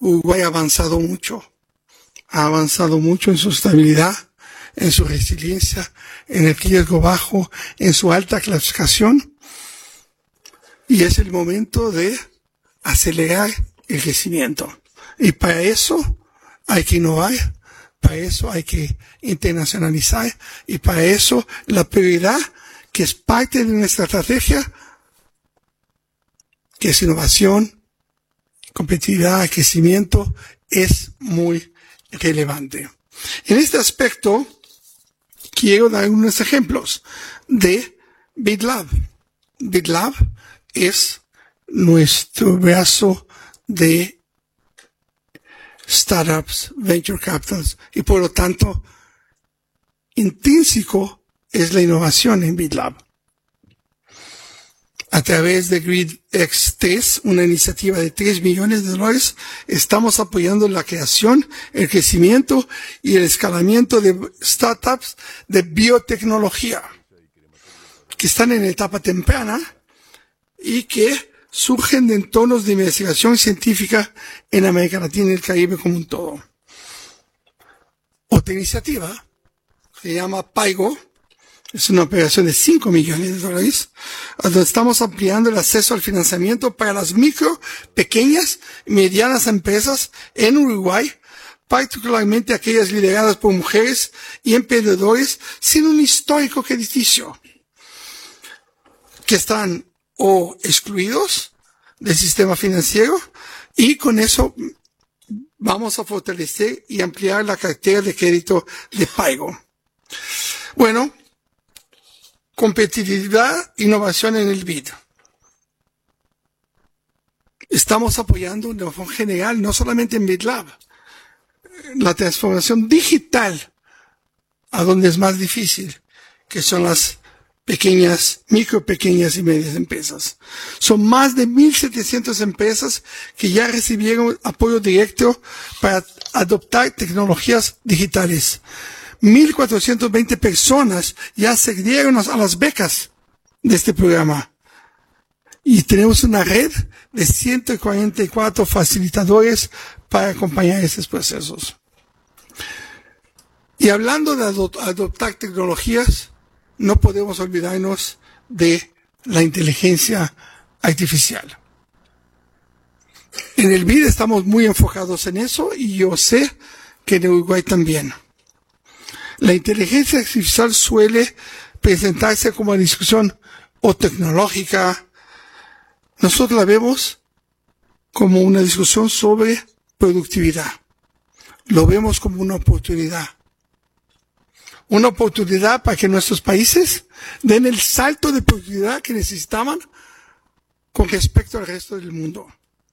Uruguay ha avanzado mucho en su estabilidad, en su resiliencia, en el riesgo bajo, en su alta clasificación. Y es el momento de acelerar el crecimiento. Y para eso hay que innovar, para eso hay que internacionalizar, y para eso la prioridad, que es parte de nuestra estrategia, que es innovación, competitividad, crecimiento, es muy relevante. En este aspecto, quiero dar unos ejemplos de BitLab. BitLab es nuestro brazo de startups, venture capitals, y por lo tanto, intrínseco es la innovación en BitLab. A través de GridX3, una iniciativa de $3 millones, estamos apoyando la creación, el crecimiento y el escalamiento de startups de biotecnología que están en etapa temprana y que surgen de entornos de investigación científica en América Latina y el Caribe como un todo. Otra iniciativa se llama Paigo. Es una operación de $5 millones, donde estamos ampliando el acceso al financiamiento para las micro, pequeñas y medianas empresas en Uruguay, particularmente aquellas lideradas por mujeres y emprendedores sin un histórico crediticio, que están o excluidos del sistema financiero, y con eso vamos a fortalecer y ampliar la cartera de crédito de Paigo. Bueno, competitividad, innovación en el BID. Estamos apoyando de forma general, no solamente en BitLab, la transformación digital a donde es más difícil, que son las pequeñas, micro, pequeñas y medias empresas. Son más de 1.700 empresas que ya recibieron apoyo directo para adoptar tecnologías digitales. 1.420 personas ya accedieron a las becas de este programa. Y tenemos una red de 144 facilitadores para acompañar estos procesos. Y hablando de adoptar tecnologías, no podemos olvidarnos de la inteligencia artificial. En el BID estamos muy enfocados en eso, y yo sé que en Uruguay también. La inteligencia artificial suele presentarse como una discusión o tecnológica. Nosotros la vemos como una discusión sobre productividad. Lo vemos como una oportunidad. Una oportunidad para que nuestros países den el salto de productividad que necesitaban con respecto al resto del mundo.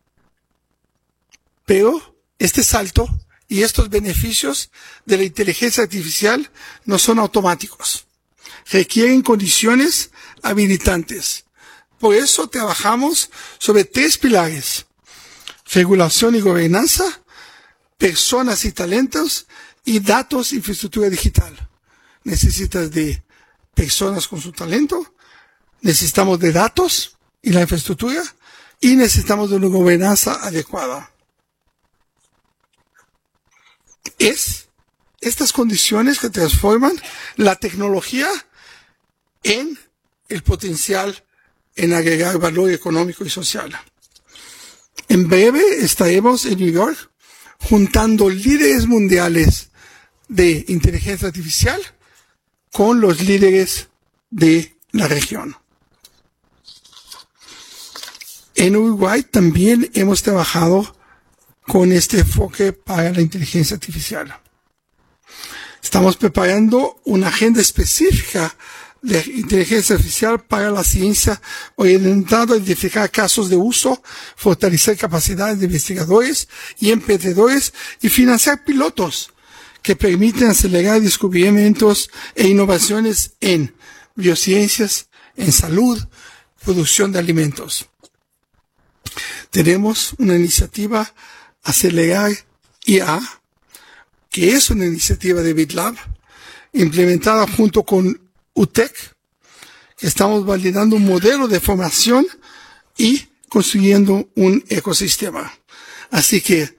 Pero este salto y estos beneficios de la inteligencia artificial no son automáticos. Requieren condiciones habilitantes. Por eso trabajamos sobre 3 pilares: regulación y gobernanza, personas y talentos, y datos e infraestructura digital. Necesitas de personas con su talento, necesitamos de datos y la infraestructura, y necesitamos de una gobernanza adecuada. Es estas condiciones que transforman la tecnología en el potencial en agregar valor económico y social. En breve estaremos en New York juntando líderes mundiales de inteligencia artificial con los líderes de la región. En Uruguay también hemos trabajado con este enfoque para la inteligencia artificial. Estamos preparando una agenda específica de inteligencia artificial para la ciencia, orientado a identificar casos de uso, fortalecer capacidades de investigadores y emprendedores y financiar pilotos que permiten acelerar descubrimientos e innovaciones en biociencias, en salud, producción de alimentos. Tenemos una iniciativa Acelerar IA, que es una iniciativa de BitLab, implementada junto con UTEC, que estamos validando un modelo de formación y construyendo un ecosistema. Así que